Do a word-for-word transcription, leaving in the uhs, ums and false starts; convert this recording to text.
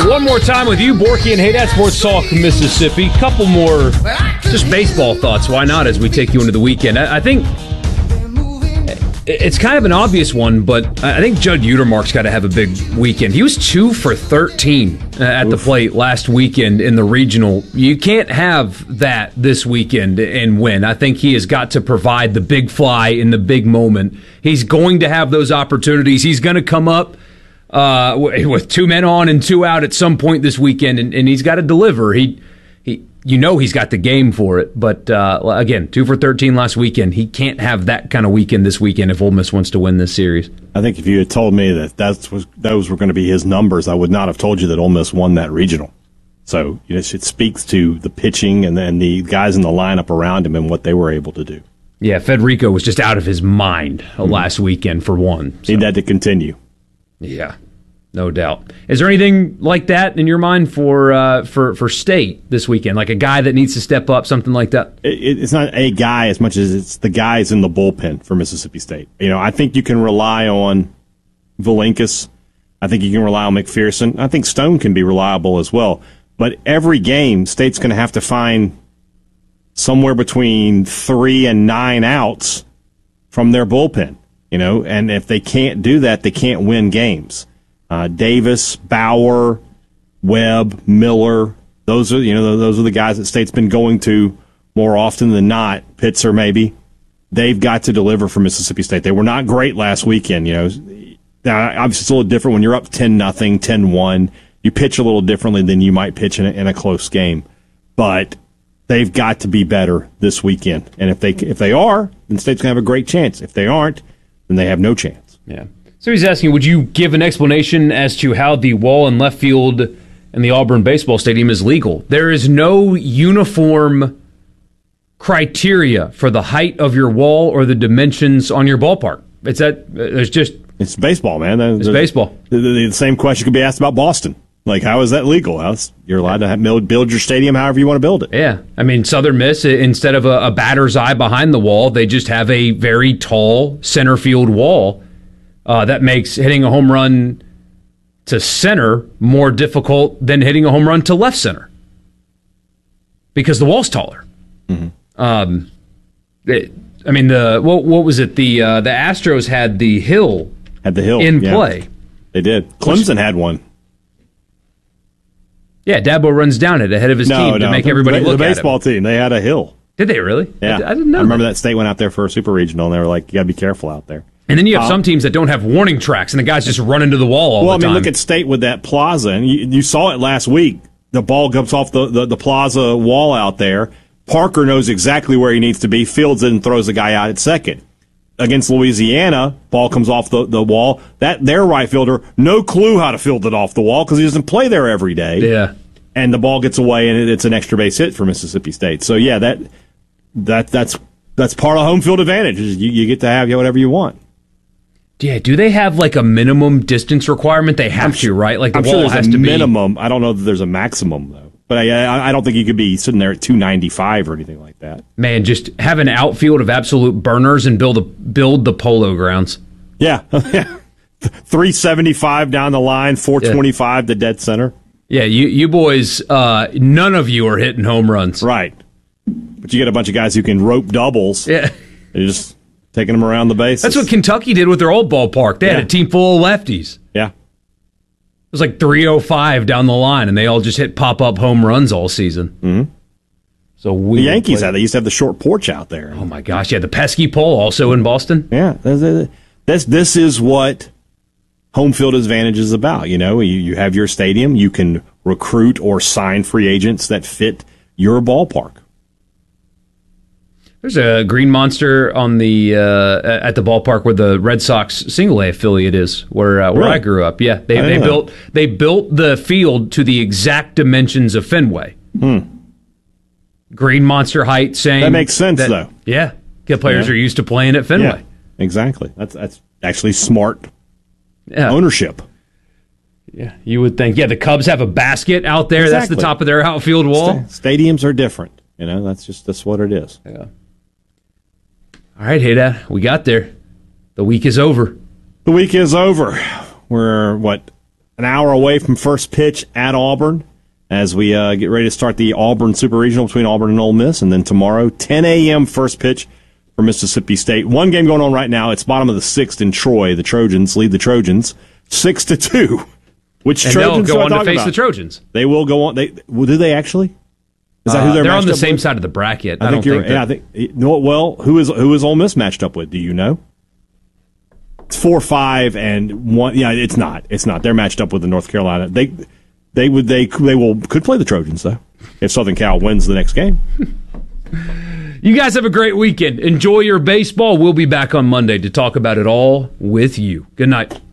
One more time with you, Borky and Hey, that's Sports Talk, Mississippi. Couple more just baseball thoughts. Why not, as we take you into the weekend? I, I think it's kind of an obvious one, but I think Judd Utermark's got to have a big weekend. He was two for thirteen at Oof. the plate last weekend in the regional. You can't have that this weekend and win. I think he has got to provide the big fly in the big moment. He's going to have those opportunities. He's going to come up uh, with two men on and two out at some point this weekend, and, and he's got to deliver. He, he. You know he's got the game for it, but uh, again, two for thirteen last weekend. He can't have that kind of weekend this weekend if Ole Miss wants to win this series. I think if you had told me that that's was, those were going to be his numbers, I would not have told you that Ole Miss won that regional. So you know, it speaks to the pitching and then the guys in the lineup around him and what they were able to do. Yeah, Federico was just out of his mind mm-hmm. last weekend for one. So. Need that to continue. Yeah. No doubt. Is there anything like that in your mind for uh, for for State this weekend? Like a guy that needs to step up, something like that? It, it's not a guy as much as it's the guys in the bullpen for Mississippi State. You know, I think you can rely on Valinkas. I think you can rely on McPherson. I think Stone can be reliable as well. But every game, State's going to have to find somewhere between three and nine outs from their bullpen. You know, and if they can't do that, they can't win games. Uh, Davis, Bauer, Webb, Miller, those are you know those are the guys that State's been going to more often than not. Pitzer maybe. They've got to deliver for Mississippi State. They were not great last weekend. You know, now obviously it's a little different when you're up ten nothing, ten one. You pitch a little differently than you might pitch in a, in a close game, but they've got to be better this weekend. And if they if they are, then State's gonna have a great chance. If they aren't, then they have no chance. Yeah. So he's asking, would you give an explanation as to how the wall in left field in the Auburn baseball stadium is legal? There is no uniform criteria for the height of your wall or the dimensions on your ballpark. It's that there's just it's baseball, man. There's, it's baseball. The, the, the same question could be asked about Boston. Like, how is that legal? How's, you're allowed to have, build your stadium however you want to build it. Yeah. I mean, Southern Miss, instead of a, a batter's eye behind the wall, they just have a very tall center field wall. Uh, that makes hitting a home run to center more difficult than hitting a home run to left center because the wall's taller. Mm-hmm. Um, it, I mean, the what, what was it? The uh, the Astros had the hill had the hill in yeah. play. They did. Clemson Which, had one. Yeah, Dabo runs down it ahead of his no, team no. to make the, everybody the, look the at it. The baseball team, they had a hill. Did they really? Yeah, I, I didn't know. I remember that. that State went out there for a super regional, and they were like, "You got to be careful out there." And then you have um, some teams that don't have warning tracks, and the guys just run into the wall all well, the time. Well, I mean, look at State with that plaza, and you, you saw it last week. The ball comes off the, the, the plaza wall out there. Parker knows exactly where he needs to be. Fields it and throws the guy out at second. Against Louisiana, ball comes off the, the wall. That their right fielder, no clue how to field it off the wall because he doesn't play there every day. Yeah. And the ball gets away, and it, it's an extra base hit for Mississippi State. So, yeah, that that that's that's part of home field advantage. You, you get to have whatever you want. Yeah, do they have like a minimum distance requirement? They have I'm to, right? Like the I'm wall sure there's has a to minimum. Be... I don't know that there's a maximum though, but I, I I don't think you could be sitting there at two ninety-five or anything like that. Man, just have an outfield of absolute burners and build a build the Polo Grounds. Yeah, three seventy-five down the line, four twenty-five yeah. the dead center. Yeah, you you boys, uh, none of you are hitting home runs, right? But you get a bunch of guys who can rope doubles. Yeah, you just. Taking them around the bases. That's what Kentucky did with their old ballpark. They yeah. had a team full of lefties. Yeah. It was like three oh five down the line, and they all just hit pop-up home runs all season. Mm-hmm. So we the Yankees had. They used to have the short porch out there. Oh, my gosh. Yeah, the pesky pole also in Boston. Yeah. This, this is what home field advantage is about. You know, you, you have your stadium. You can recruit or sign free agents that fit your ballpark. There's a green monster on the uh, at the ballpark where the Red Sox single A affiliate is, where uh, where really? I grew up. Yeah, they they know. built they built the field to the exact dimensions of Fenway. Hmm. Green monster height, saying that makes sense that, though. Yeah, the players yeah. are used to playing at Fenway. Yeah, exactly. That's that's actually smart yeah. ownership. Yeah, you would think. Yeah, the Cubs have a basket out there. Exactly. That's the top of their outfield wall. Sta- stadiums are different. You know, that's just that's what it is. Yeah. All right, hey, Dad, we got there. The week is over. The week is over. We're, what, an hour away from first pitch at Auburn as we uh, get ready to start the Auburn Super Regional between Auburn and Ole Miss. And then tomorrow, ten a.m. first pitch for Mississippi State. One game going on right now. It's bottom of the sixth in Troy. The Trojans lead the Trojans six to two. Which and Trojans they'll go on to face about? the Trojans. They will go on. They well, do they actually? Is that uh, who they're they're on the up same with? side of the bracket. I, I think don't you're. think Yeah, I think. No, well, who is who is Ole Miss matched up with? Do you know? It's four five and one. Yeah, it's not. It's not. They're matched up with the North Carolina. They they would they they will could play the Trojans though if Southern Cal wins the next game. You guys have a great weekend. Enjoy your baseball. We'll be back on Monday to talk about it all with you. Good night.